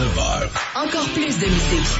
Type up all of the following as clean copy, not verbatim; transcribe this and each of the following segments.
9h. Encore plus de musique.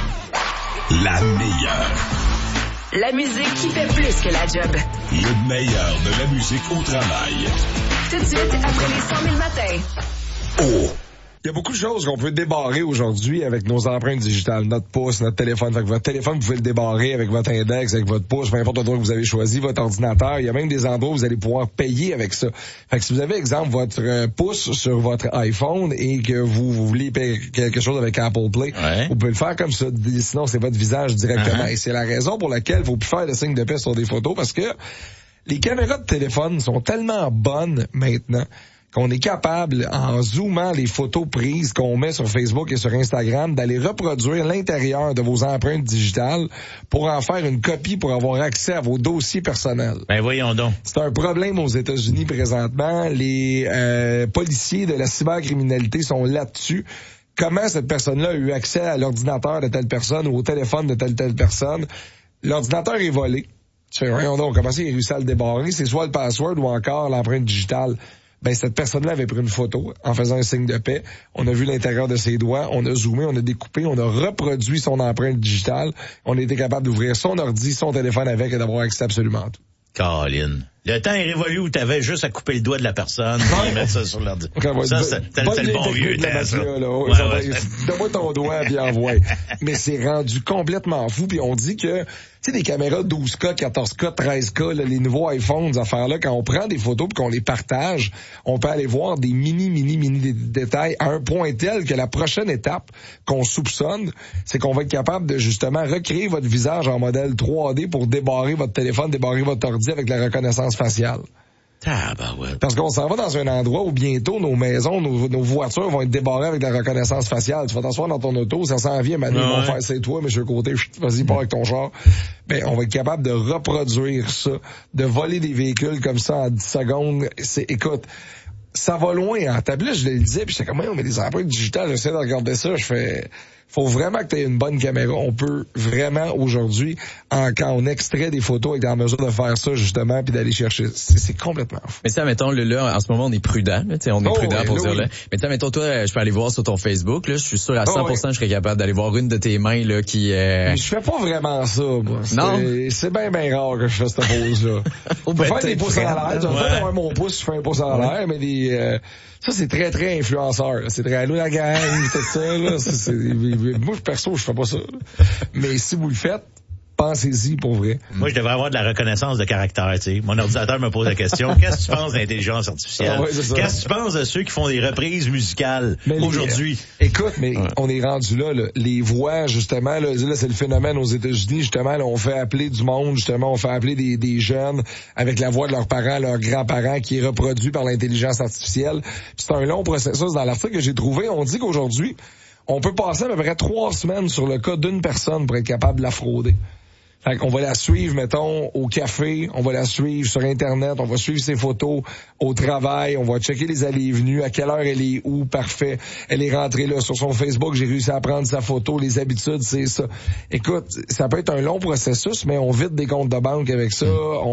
La meilleure. La musique qui fait plus que la job. Le meilleur de la musique au travail. Tout de suite, après les 100 000 matins. Oh! Il y a beaucoup de choses qu'on peut débarrer aujourd'hui avec nos empreintes digitales, notre pouce, notre téléphone. Fait que votre téléphone, vous pouvez le débarrer avec votre index, avec votre pouce, peu importe l'endroit que vous avez choisi, votre ordinateur. Il y a même des endroits où vous allez pouvoir payer avec ça. Fait que si vous avez, exemple, votre pouce sur votre iPhone et que vous voulez payer quelque chose avec Apple Play, vous pouvez le faire comme ça. Sinon, c'est votre visage directement. Et c'est la raison pour laquelle il faut plus faire de signe de paix sur des photos parce que les caméras de téléphone sont tellement bonnes maintenant qu'on est capable, en zoomant les photos prises qu'on met sur Facebook et sur Instagram, d'aller reproduire l'intérieur de vos empreintes digitales pour en faire une copie pour avoir accès à vos dossiers personnels. Ben voyons donc. C'est un problème aux États-Unis présentement. Les policiers de la cybercriminalité sont là-dessus. Comment cette personne-là a eu accès à l'ordinateur de telle personne ou au téléphone de telle personne? L'ordinateur est volé. Tu fais, voyons donc, comment ça, il a réussi à le débarrer? C'est soit le password ou encore l'empreinte digitale. Ben, cette personne-là avait pris une photo en faisant un signe de paix. On a vu l'intérieur de ses doigts, on a zoomé, on a découpé, on a reproduit son empreinte digitale. On a été capable d'ouvrir son ordi, son téléphone avec et d'avoir accès absolument à tout. Caroline. Le temps est révolu où t'avais juste à couper le doigt de la personne et mettre ça sur l'ordi. Ça, c'est le bon vieux temps, ça. Donne-moi ton doigt puis envoie. Mais c'est rendu complètement fou. Puis on dit que, tu sais, des caméras 12K, 14K, 13K, là, les nouveaux iPhones, ces affaires-là, quand on prend des photos puis qu'on les partage, on peut aller voir des mini détails à un point tel que la prochaine étape qu'on soupçonne, c'est qu'on va être capable de justement recréer votre visage en modèle 3D pour débarrer votre téléphone, débarrer votre ordi avec la reconnaissance faciale. Parce qu'on s'en va dans un endroit où bientôt nos maisons, nos voitures vont être débarrées avec la reconnaissance faciale. Tu vas t'asseoir dans ton auto, ça s'en vient, Manu, ils vont faire, c'est toi, monsieur Côté, vas-y, pars avec ton char. Ben, on va être capable de reproduire ça, de voler des véhicules comme ça en 10 secondes. Écoute, ça va loin, hein. Là, je le disais, puis j'étais comme, on met des empreintes digitales, j'essaie de regarder ça, je fais, faut vraiment que tu aies une bonne caméra. On peut vraiment, aujourd'hui, quand on extrait des photos, être en mesure de faire ça, justement, puis d'aller chercher. C'est complètement fou. Mais ça, mettons, là, en ce moment, on est prudent, là, on est prudent pour dire, là. Mais ça, mettons, toi, je peux aller voir sur ton Facebook, là, je suis sûr à 100% je serais capable d'aller voir une de tes mains, là, qui, Mais je fais pas vraiment ça, moi. Non? C'est bien rare que je fasse cette pose-là. Je peux faire des pouces en l'air. Je vais faire avoir mon pouce, je fais un pouce en l'air, mais ça, c'est très, très influenceur. C'est très allô la gang, tout ça, là. Moi, perso, je fais pas ça. Mais si vous le faites, pensez-y pour vrai. Moi, je devrais avoir de la reconnaissance de caractère, tu sais. Mon ordinateur me pose la question, qu'est-ce que tu penses de l'intelligence artificielle? Qu'est-ce que tu penses de ceux qui font des reprises musicales aujourd'hui? Écoute, mais on est rendu là, les voix, justement, là, c'est le phénomène aux États-Unis, justement, là, on fait appeler du monde, justement, on fait appeler des jeunes avec la voix de leurs parents, leurs grands-parents, qui est reproduit par l'intelligence artificielle. Puis c'est un long processus. Dans l'article que j'ai trouvé, on dit qu'aujourd'hui, on peut passer à peu près 3 semaines sur le cas d'une personne pour être capable de la frauder. Fait qu'on va la suivre, mettons, au café, on va la suivre sur Internet, on va suivre ses photos au travail, on va checker les allées et venues, à quelle heure elle est où, parfait. Elle est rentrée là sur son Facebook, j'ai réussi à prendre sa photo, les habitudes, c'est ça. Écoute, ça peut être un long processus, mais on vide des comptes de banque avec ça,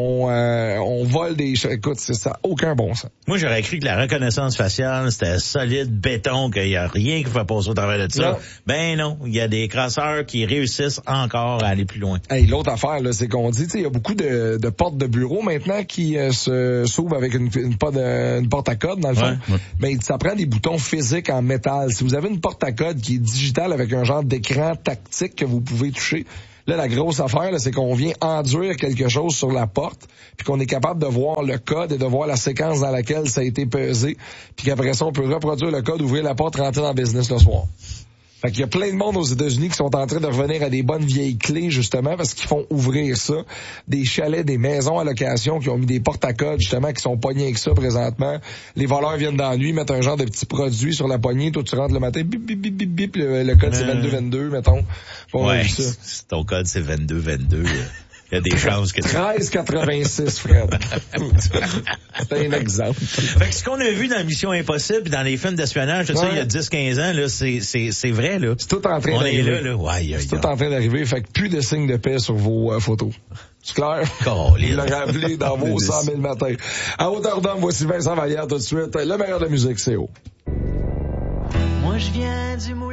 on vole des choses. Écoute, ça n'a aucun bon sens. Moi, j'aurais cru que la reconnaissance faciale, c'était solide béton, qu'il y a rien qui fait passer au travers de ça. Non. Ben non, il y a des crasseurs qui réussissent encore à aller plus loin. Hey, l'autre affaire, là, c'est qu'on dit, tu sais, il y a beaucoup de portes de bureau maintenant qui s'ouvrent avec une porte à code, dans le fond. Mais ça prend des boutons physiques en métal. Si vous avez une porte à code qui est digitale avec un genre d'écran tactique que vous pouvez toucher, là, la grosse affaire, là, c'est qu'on vient enduire quelque chose sur la porte, puis qu'on est capable de voir le code et de voir la séquence dans laquelle ça a été pesé, puis qu'après ça, on peut reproduire le code, ouvrir la porte, rentrer dans le business le soir. Fait qu'il y a plein de monde aux États-Unis qui sont en train de revenir à des bonnes vieilles clés, justement, parce qu'ils font ouvrir ça. Des chalets, des maisons à location qui ont mis des portes à code, justement, qui sont pognés avec ça présentement. Les voleurs viennent dans la nuit, mettent un genre de petit produit sur la poignée. Toi, tu rentres le matin, bip, bip, bip, bip, bip, le code, c'est 2222, mettons. Ouais, ton code, c'est 2222. Il y a des chances que 13,86, Fred. C'est un exemple. Fait que ce qu'on a vu dans Mission Impossible, dans les films d'espionnage, tout ça, il y a 10-15 ans, là, c'est vrai, là. C'est tout en train d'arriver. On est là. Ouais, c'est tout en train d'arriver. Fait que plus de signes de paix sur vos photos. C'est clair? Il l'a rappelé dans vos 100 000 matins. À hauteur d'homme, voici Vincent Vallière tout de suite. Le meilleur de la musique, c'est haut. Moi, je viens du moulin.